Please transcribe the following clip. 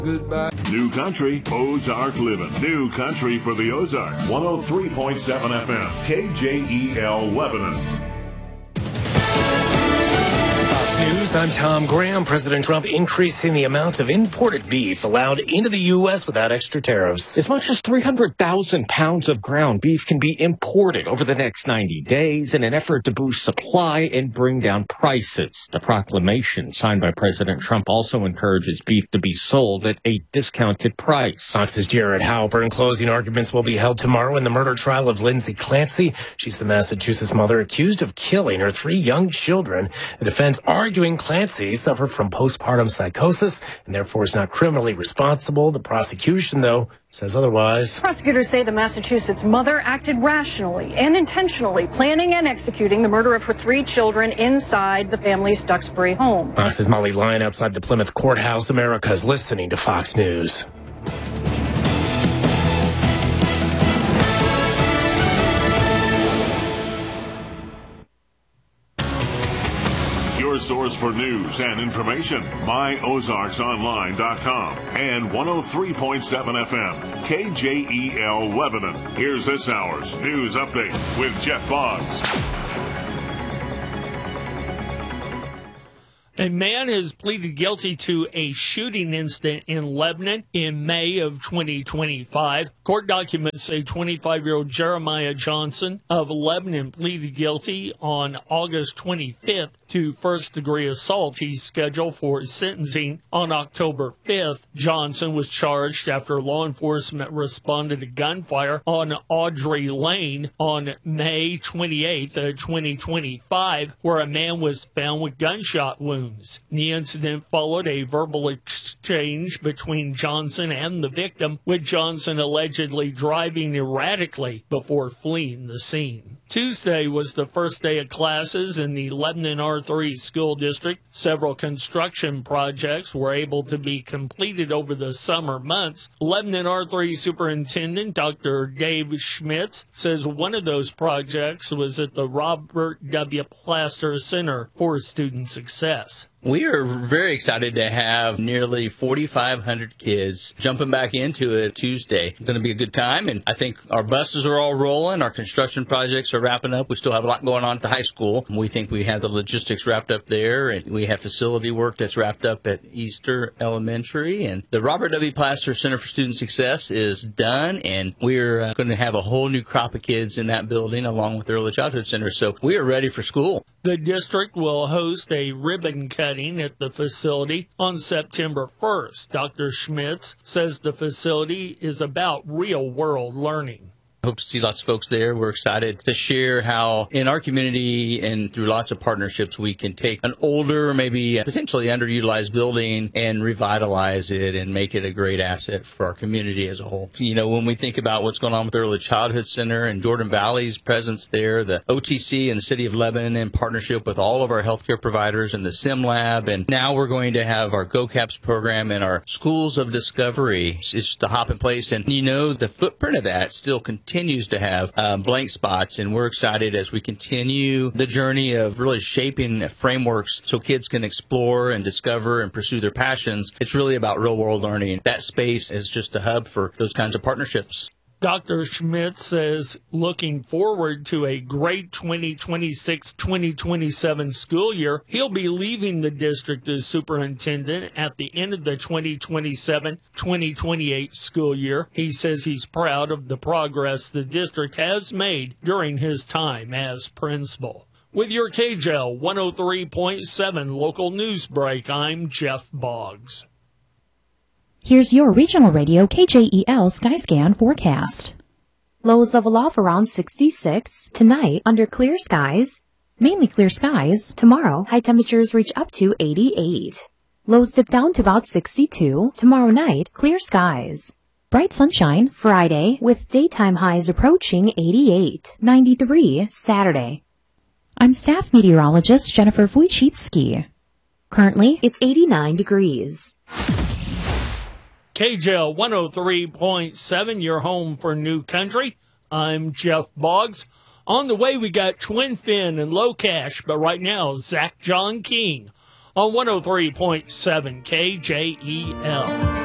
Goodbye. New Country, Ozark Living. New Country for the Ozarks. 103.7 FM, KJEL Lebanon. News, I'm Tom Graham. President Trump increasing the amount of imported beef allowed into the U.S. without extra tariffs. As much as 300,000 pounds of ground beef can be imported over the next 90 days in an effort to boost supply and bring down prices. The proclamation signed by President Trump also encourages beef to be sold at a discounted price. Fox's Jared Halpern. Closing arguments will be held tomorrow in the murder trial of Lindsay Clancy. She's the Massachusetts mother accused of killing her 3 young children. The defense arguing Clancy suffered from postpartum psychosis and therefore is not criminally responsible. The prosecution, though, says otherwise. Prosecutors say the Massachusetts mother acted rationally and intentionally, planning and executing the murder of her 3 children inside the family's Duxbury home. Fox's Molly Lyon outside the Plymouth courthouse. America is listening to Fox News. Your source for news and information, myozarksonline.com and 103.7 FM, KJEL Lebanon. Here's this hour's news update with Jeff Boggs. A man has pleaded guilty to a shooting incident in Lebanon in May of 2025. Court documents say 25-year-old Jeremiah Johnson of Lebanon pleaded guilty on August 25th to first-degree assault. He's scheduled for sentencing on October 5th. Johnson was charged after law enforcement responded to gunfire on Audrey Lane on May 28th, 2025, where a man was found with gunshot wounds. The incident followed a verbal exchange between Johnson and the victim, with Johnson allegedly driving erratically before fleeing the scene. Tuesday was the first day of classes in the Lebanon R3 school district. Several construction projects were able to be completed over the summer months. Lebanon R3 Superintendent Dr. Dave Schmitz says one of those projects was at the Robert W. Plaster Center for Student Success. We are very excited to have nearly 4,500 kids jumping back into it Tuesday. It's going to be a good time, and I think our buses are all rolling. Our construction projects are wrapping up. We still have a lot going on at the high school. We think we have the logistics wrapped up there, and we have facility work that's wrapped up at Easter Elementary. And the Robert W. Plaster Center for Student Success is done, and we're going to have a whole new crop of kids in that building along with the Early Childhood Center. So we are ready for school. The district will host a ribbon cutting at the facility on September 1st. Dr. Schmitz says the facility is about real-world learning. Hope to see lots of folks there. We're excited to share how in our community and through lots of partnerships we can take an older, maybe potentially underutilized building and revitalize it and make it a great asset for our community as a whole. You know, when we think about what's going on with the Early Childhood Center and Jordan Valley's presence there, the OTC and the City of Lebanon in partnership with all of our healthcare providers and the SIM Lab, and now we're going to have our GoCaps program and our Schools of Discovery. It's just a hop in place, and you know the footprint of that still continues to have blank spots, and we're excited as we continue the journey of really shaping frameworks so kids can explore and discover and pursue their passions. It's really about real-world learning. That space is just a hub for those kinds of partnerships. Dr. Schmidt says looking forward to a great 2026-2027 school year. He'll be leaving the district as superintendent at the end of the 2027-2028 school year. He says he's proud of the progress the district has made during his time as principal. With your KJEL 103.7 local news break, I'm Jeff Boggs. Here's your regional radio KJEL Skyscan forecast. Lows level off around 66. Tonight, under clear skies. Mainly clear skies. Tomorrow, high temperatures reach up to 88. Lows dip down to about 62. Tomorrow night, clear skies. Bright sunshine Friday with daytime highs approaching 88. 93 Saturday. I'm staff meteorologist Jennifer Wojcicki. Currently, it's 89 degrees. KJEL 103.7, your home for New Country. I'm Jeff Boggs. On the way, we got Twin Fin and Low Cash, but right now, Zach John King on 103.7 KJEL.